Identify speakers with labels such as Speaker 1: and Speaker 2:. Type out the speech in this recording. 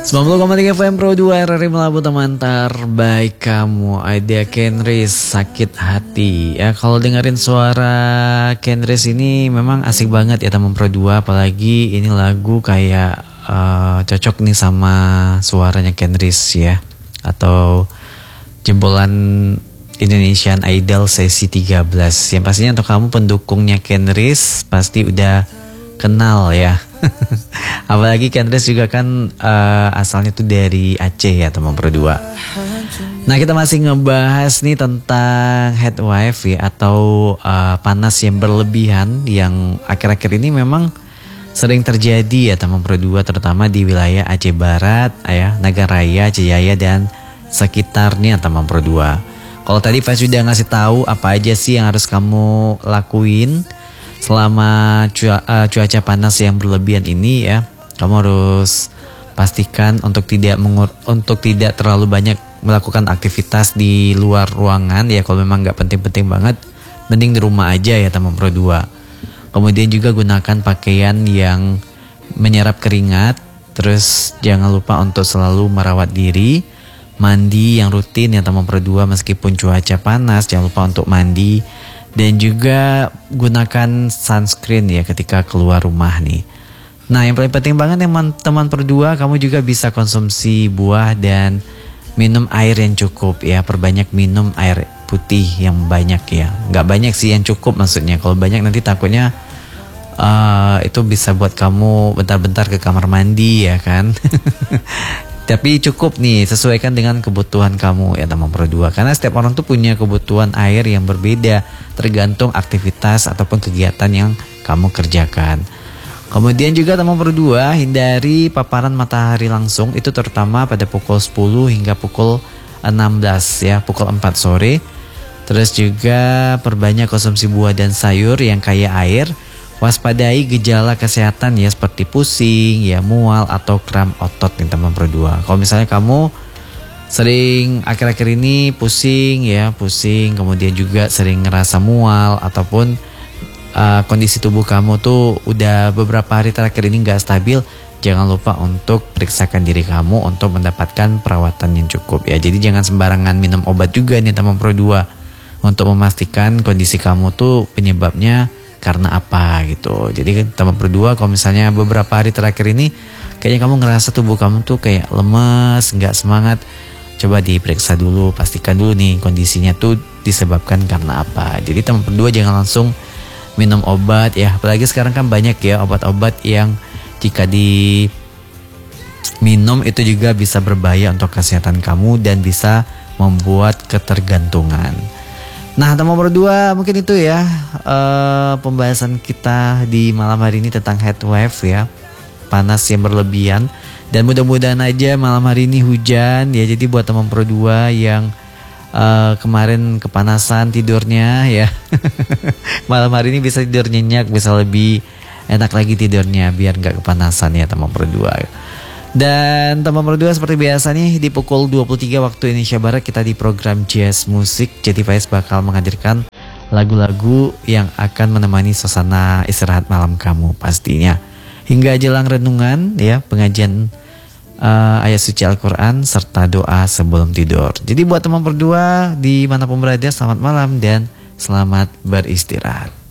Speaker 1: 90,3 FM Pro 2 RRI Melabu, teman terbaik kamu. Ada Kenris, Sakit Hati. Ya, kalau dengerin suara Kenris ini memang asik banget ya teman Pro 2. Apalagi ini lagu kayak cocok nih sama suaranya Kenris ya. Atau jebolan Indonesian Idol sesi 13. Yang pastinya untuk kamu pendukungnya Kenris pasti udah kenal ya. Apalagi Kenris juga kan asalnya tuh dari Aceh ya teman Pro 2. Nah, kita masih ngebahas nih tentang heat wave ya, atau panas yang berlebihan yang akhir-akhir ini memang sering terjadi ya teman Pro 2, terutama di wilayah Aceh Barat ya, Nagaraya, Aceh Jaya dan sekitarnya teman Pro 2. Kalau tadi Pak sudah ngasih tahu apa aja sih yang harus kamu lakuin selama cuaca panas yang berlebihan ini ya. Kamu harus pastikan untuk tidak terlalu banyak melakukan aktivitas di luar ruangan ya. Kalau memang nggak penting-penting banget, mending di rumah aja ya teman Pro 2. Kemudian juga gunakan pakaian yang menyerap keringat. Terus jangan lupa untuk selalu merawat diri, mandi yang rutin ya teman Pro 2. Meskipun cuaca panas, jangan lupa untuk mandi. Dan juga gunakan sunscreen ya ketika keluar rumah nih. Nah, yang paling penting banget teman Pro 2, kamu juga bisa konsumsi buah dan minum air yang cukup ya. Perbanyak minum air putih yang banyak ya. Gak banyak sih, yang cukup maksudnya. Kalau banyak nanti takutnya itu bisa buat kamu bentar-bentar ke kamar mandi ya kan. Tapi cukup nih, sesuaikan dengan kebutuhan kamu ya teman Pro 2. Karena setiap orang tuh punya kebutuhan air yang berbeda, tergantung aktivitas ataupun kegiatan yang kamu kerjakan. Kemudian juga teman Pro 2, hindari paparan matahari langsung, itu terutama pada pukul 10 hingga pukul 16 ya, pukul 4 sore. Terus juga perbanyak konsumsi buah dan sayur yang kaya air. Waspadai gejala kesehatan ya, seperti pusing, ya mual atau kram otot nih teman Pro 2. Kalau misalnya kamu sering akhir-akhir ini pusing, kemudian juga sering ngerasa mual ataupun kondisi tubuh kamu tuh udah beberapa hari terakhir ini nggak stabil, jangan lupa untuk periksakan diri kamu untuk mendapatkan perawatan yang cukup ya. Jadi jangan sembarangan minum obat juga nih teman Pro 2, untuk memastikan kondisi kamu tuh penyebabnya karena apa gitu. Jadi teman Pro 2, kalau misalnya beberapa hari terakhir ini kayaknya kamu ngerasa tubuh kamu tuh kayak lemes, nggak semangat, coba diperiksa dulu, pastikan dulu nih kondisinya tuh disebabkan karena apa. Jadi teman Pro 2 jangan langsung minum obat ya. Apalagi sekarang kan banyak ya obat-obat yang jika diminum itu juga bisa berbahaya untuk kesehatan kamu dan bisa membuat ketergantungan. Nah teman Pro 2, mungkin itu ya pembahasan kita di malam hari ini tentang heat wave ya, panas yang berlebihan. Dan mudah-mudahan aja malam hari ini hujan ya. Jadi buat teman Pro 2 yang kemarin kepanasan tidurnya ya malam hari ini bisa tidur nyenyak, bisa lebih enak lagi tidurnya biar gak kepanasan ya teman Pro 2. Dan teman Pro 2, seperti biasa nih di pukul 23 waktu Indonesia Barat kita di program Jazz Musik. Jadi Faiz bakal menghadirkan lagu-lagu yang akan menemani suasana istirahat malam kamu pastinya. Hingga jelang renungan ya, pengajian ayat suci Al-Quran serta doa sebelum tidur. Jadi buat teman Pro 2 dimanapun berada, selamat malam dan selamat beristirahat.